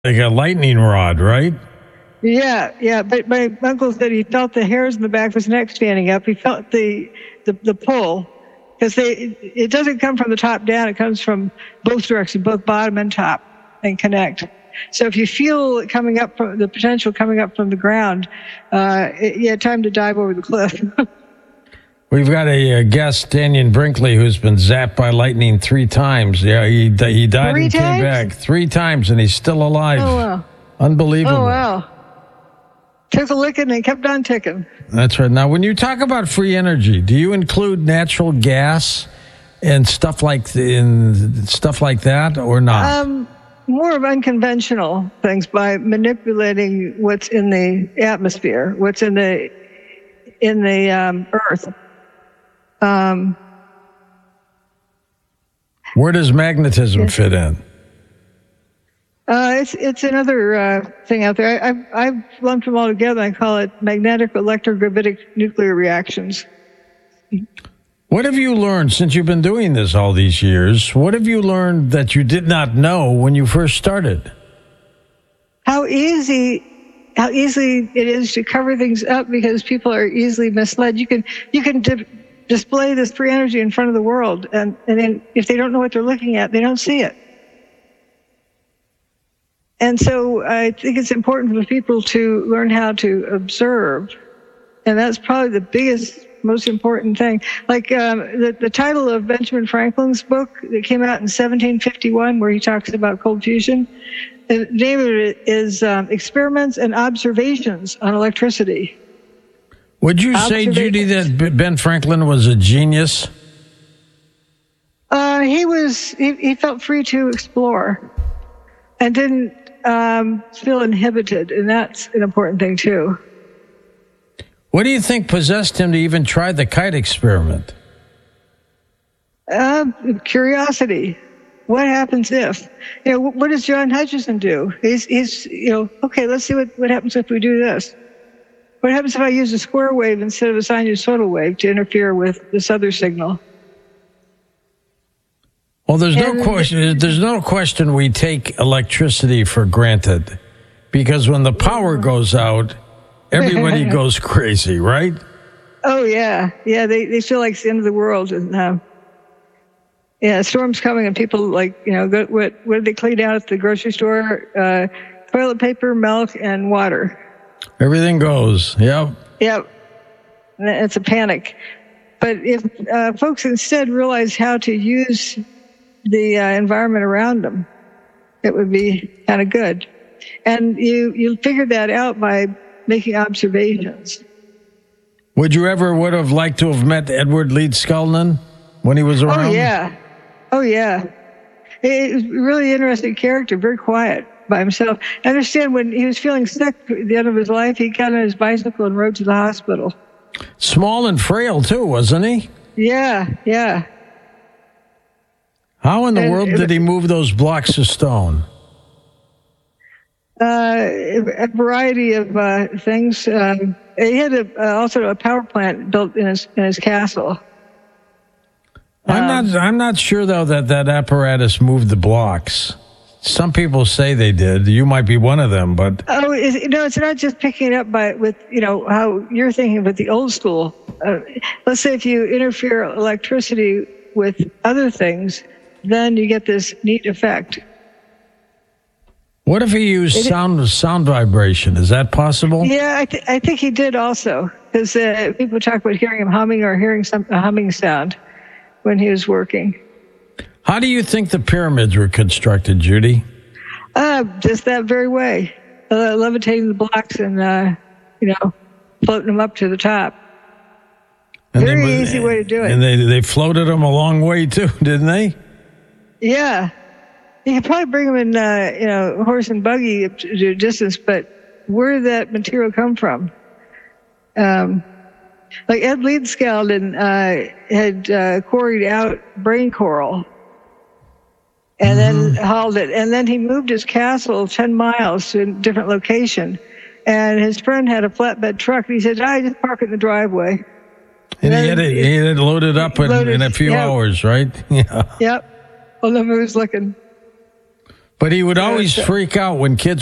Like a lightning rod, right? Yeah, yeah. But my uncle said he felt the hairs in the back of his neck standing up. He felt the pull, because it doesn't come from the top down. It comes from both directions, both bottom and top, and connect. So if you feel it coming up from the potential coming up from the ground, time to dive over the cliff. We've got a guest, Dannion Brinkley, who's been zapped by lightning 3 times. Yeah, he died and came back 3 times, and he's still alive. Oh, wow. Unbelievable. Oh, wow. Took a licking and kept on ticking. That's right. Now, when you talk about free energy, do you include natural gas and stuff like that, or not? More of unconventional things, by manipulating what's in the atmosphere, what's in the earth. Where does magnetism fit in? It's another thing out there. I've lumped them all together. I call it magnetic electrogravitic nuclear reactions. What have you learned since you've been doing this all these years? What have you learned that you did not know when you first started? How easy it is to cover things up because people are easily misled. You can display this free energy in front of the world, and then if they don't know what they're looking at, they don't see it. And so I think it's important for people to learn how to observe, and that's probably the biggest, most important thing. Like the title of Benjamin Franklin's book that came out in 1751, where he talks about cold fusion, the name of it is Experiments and Observations on Electricity. Would you say, Judy, that Ben Franklin was a genius? He felt free to explore and didn't feel inhibited, and that's an important thing too. What do you think possessed him to even try the kite experiment? Curiosity. What happens if? What does John Hutchison do? He's okay, let's see what happens if we do this. What happens if I use a square wave instead of a sinusoidal wave to interfere with this other signal? Well, there's no question we take electricity for granted, because when the power goes out, everybody goes crazy, right? Oh, yeah. Yeah, they feel like it's the end of the world. And a storm's coming, and people what did they clean out at the grocery store? Toilet paper, milk, and water. Everything goes. Yep. Yep. It's a panic. But if folks instead realize how to use the environment around them, it would be kind of good. And you figure that out by making observations. Would have liked to have met Edward Leeds Scullin when he was around? Oh, yeah. He was a really interesting character, very quiet by himself. I understand when he was feeling sick at the end of his life, he got on his bicycle and rode to the hospital. Small and frail, too, wasn't he? Yeah. How in the world did he move those blocks of stone? A variety of things. He had also a power plant built in his castle. I'm not sure though that apparatus moved the blocks. Some people say they did. You might be one of them, but it's not just picking it up with how you're thinking with the old school. Let's say if you interfere electricity with other things, then you get this neat effect. What if he used sound vibration? Is that possible? Yeah, I think he did also, because people talk about hearing him humming or hearing a humming sound when he was working. How do you think the pyramids were constructed, Judy? Just that very way, levitating the blocks and floating them up to the top. And very easy way to do it. And they floated them a long way too, didn't they? Yeah. You could probably bring them in, horse and buggy to a distance, but where did that material come from? Like Ed Leedskalnin had quarried out brain coral and then hauled it. And then he moved his castle 10 miles to a different location. And his friend had a flatbed truck. And he said, I just park it in the driveway. And he had it loaded up in a few hours, right? Yeah. Yep. Well, nobody was looking. But he would always freak out when kids